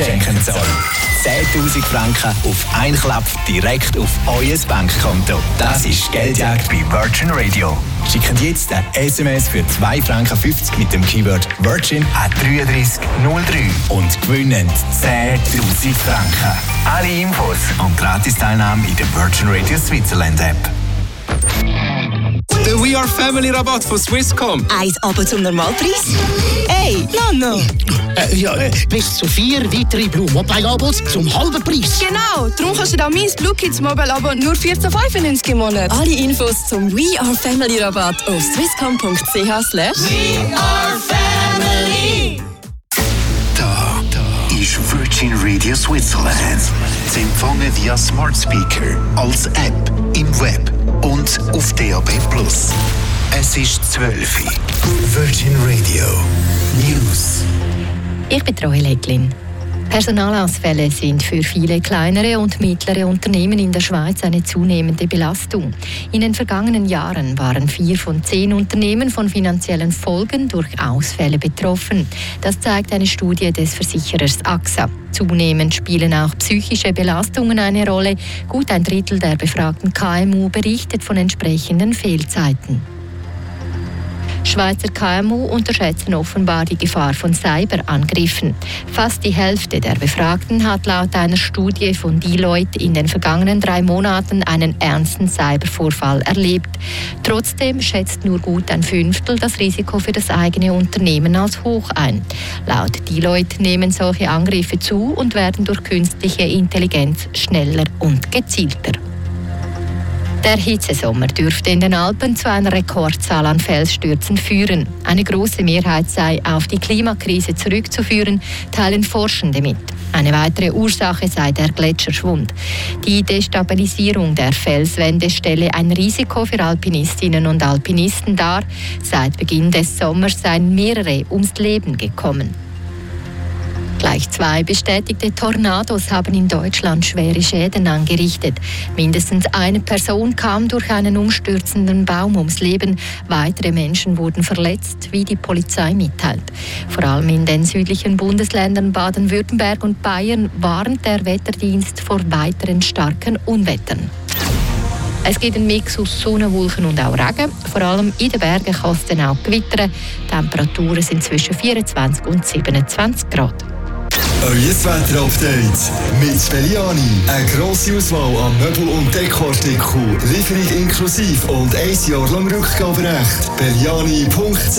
schenken soll. 10'000 Franken auf einen Klapp direkt auf euer Bankkonto. Das ist Geldjagd bei Virgin Radio. Schickt jetzt eine SMS für 2,50 Franken mit dem Keyword Virgin an 3303 und gewinnen 10'000 Franken. Alle Infos und Gratis-Teilnahme in der Virgin Radio Switzerland App. Der We Are Family Rabatt von Swisscom. Eins aber zum Normalpreis? Hey, Nano! Bis zu 4 weitere Blue Mobile Abos zum halben Preis. Genau, darum kannst du da mein Blue Kids Mobile Abo nur 14,95 im Monat. Alle Infos zum We Are Family Rabatt auf swisscom.ch/WeAreFamily. Da ist Virgin Radio Switzerland. Zu empfangen via Smart Speaker, als App, im Web und auf DAB+. Es ist 12 Uhr. Virgin Radio News. Ich bin Roy Leglin. Personalausfälle sind für viele kleinere und mittlere Unternehmen in der Schweiz eine zunehmende Belastung. In den vergangenen Jahren waren 4 von 10 Unternehmen von finanziellen Folgen durch Ausfälle betroffen. Das zeigt eine Studie des Versicherers AXA. Zunehmend spielen auch psychische Belastungen eine Rolle. Gut ein Drittel der befragten KMU berichtet von entsprechenden Fehlzeiten. Schweizer KMU unterschätzen offenbar die Gefahr von Cyberangriffen. Fast die Hälfte der Befragten hat laut einer Studie von Deloitte in den vergangenen 3 Monaten einen ernsten Cybervorfall erlebt. Trotzdem schätzt nur gut ein Fünftel das Risiko für das eigene Unternehmen als hoch ein. Laut Deloitte nehmen solche Angriffe zu und werden durch künstliche Intelligenz schneller und gezielter. Der Hitzesommer dürfte in den Alpen zu einer Rekordzahl an Felsstürzen führen. Eine große Mehrheit sei auf die Klimakrise zurückzuführen, teilen Forschende mit. Eine weitere Ursache sei der Gletscherschwund. Die Destabilisierung der Felswände stelle ein Risiko für Alpinistinnen und Alpinisten dar. Seit Beginn des Sommers seien mehrere ums Leben gekommen. Gleich 2 bestätigte Tornados haben in Deutschland schwere Schäden angerichtet. Mindestens eine Person kam durch einen umstürzenden Baum ums Leben. Weitere Menschen wurden verletzt, wie die Polizei mitteilt. Vor allem in den südlichen Bundesländern Baden-Württemberg und Bayern warnt der Wetterdienst vor weiteren starken Unwettern. Es gibt einen Mix aus Sonne, Wolken und auch Regen. Vor allem in den Bergen kann es dann auch gewittern. Die Temperaturen sind zwischen 24 und 27 Grad. Euer Wetter-Update mit Belliani. Eine grosse Auswahl an Möbel- und Dekoartikeln. Lieferung inklusiv und 1 Jahr lang Rückgaberecht. Belliani.ch.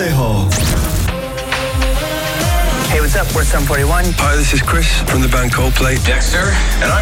Hey, what's up? We're Sum 41. Hi, this is Chris from the band Coldplay. Dexter, and I'm